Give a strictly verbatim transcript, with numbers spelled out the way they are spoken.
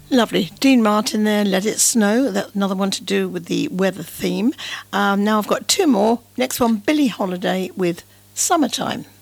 Lovely. Dean Martin there, Let It Snow. That's another one to do with the weather theme. Um, now I've got two more. Next one, Billie Holiday with Summertime.